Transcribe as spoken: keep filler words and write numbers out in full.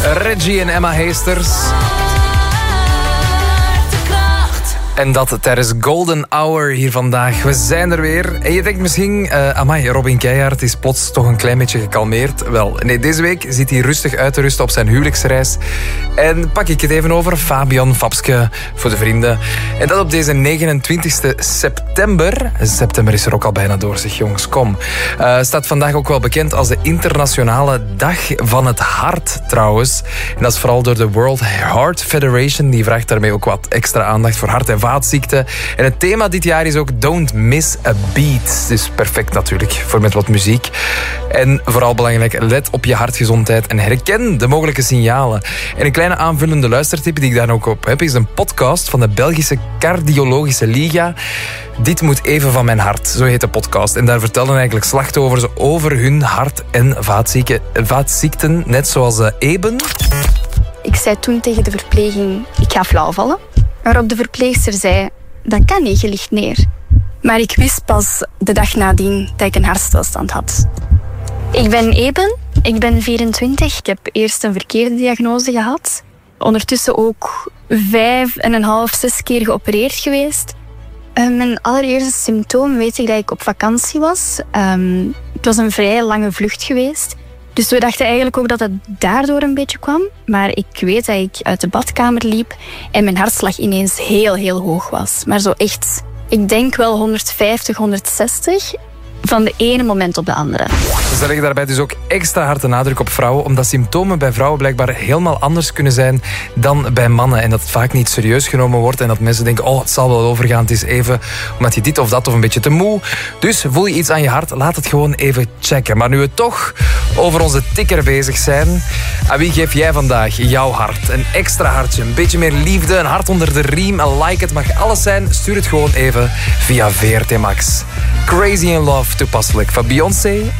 Reggie en Emma Heesters. En dat tijdens Golden Hour hier vandaag. We zijn er weer. En je denkt misschien, uh, amai, Robin Keijaard is plots toch een klein beetje gekalmeerd. Wel, nee, deze week zit hij rustig uit te rusten op zijn huwelijksreis. En pak ik het even over Fabian Fapske voor de vrienden. En dat op deze negenentwintigste september. September is er ook al bijna door, zeg jongens, kom. Uh, staat vandaag ook wel bekend als de internationale dag van het hart trouwens. En dat is vooral door de World Heart Federation. Die vraagt daarmee ook wat extra aandacht voor hart- en vaatziekten. En het thema dit jaar is ook Don't Miss a Beat. Dus perfect natuurlijk voor met wat muziek. En vooral belangrijk, let op je hartgezondheid en herken de mogelijke signalen. En een kleine aanvullende luistertip die ik daar ook op heb is een podcast van de Belgische Cardiologische Liga. Dit moet even van mijn hart, zo heet de podcast. En daar vertelden eigenlijk slachtoffers over hun hart- en vaatzieken, vaatziekten, net zoals uh, Eben. Ik zei toen tegen de verpleging, ik ga flauw vallen. Waarop de verpleegster zei, dat kan niet, je ligt neer. Maar ik wist pas de dag nadien dat ik een hartstilstand had. Ik ben Eben, ik ben vierentwintig. Ik heb eerst een verkeerde diagnose gehad. Ondertussen ook vijf en een half, zes keer geopereerd geweest. Uh, mijn allereerste symptoom weet ik dat ik op vakantie was. Um, het was een vrij lange vlucht geweest. Dus we dachten eigenlijk ook dat het daardoor een beetje kwam. Maar ik weet dat ik uit de badkamer liep en mijn hartslag ineens heel, heel hoog was. Maar zo echt, ik denk wel honderdvijftig, honderdzestig van de ene moment op de andere. Ze leggen daarbij dus ook extra harde nadruk op vrouwen, omdat symptomen bij vrouwen blijkbaar helemaal anders kunnen zijn dan bij mannen. En dat het vaak niet serieus genomen wordt en dat mensen denken, oh, het zal wel overgaan, het is even omdat je dit of dat of een beetje te moe. Dus voel je iets aan je hart, laat het gewoon even checken. Maar nu we toch over onze tikker bezig zijn, aan wie geef jij vandaag jouw hart? Een extra hartje, een beetje meer liefde, een hart onder de riem, een like, het mag alles zijn. Stuur het gewoon even via V R T Max. Crazy in Love, toepasselijk van Beyoncé